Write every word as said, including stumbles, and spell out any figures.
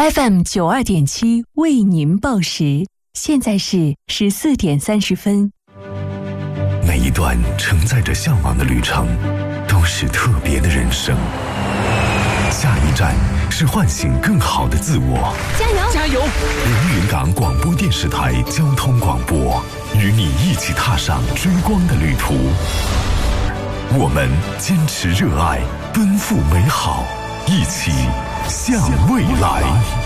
F M 九二点七为您报时，现在是十四点三十分。 每一段承载着向往的旅程，都是特别的人生。下一站是唤醒更好的自我。 加油！ 加油！ 连云港广播电视台交通广播，与你一起踏上追光的旅途。我们坚持热爱，奔赴美好，一起向未来。